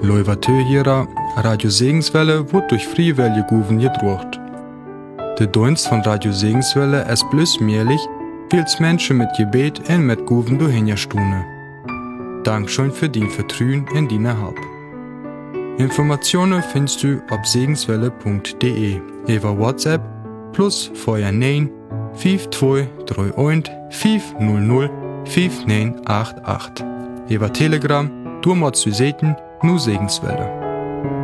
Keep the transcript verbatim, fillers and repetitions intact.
Leuvatö hierer, Radio Segenswelle wird durch Friewelle Guven gedruckt. Der Dienst von Radio Segenswelle ist bloß möglich, weil es Menschen mit Gebet und mit Guven durchhingerstune. Dankeschön für dein Vertrauen in deine Hab. Informationen findest du auf segenswelle punkt de, über WhatsApp plus vier neun fünf zwei drei eins fünf null null fünf neun acht acht. Über Telegram, du machst du Seiten, nur Segenswelle.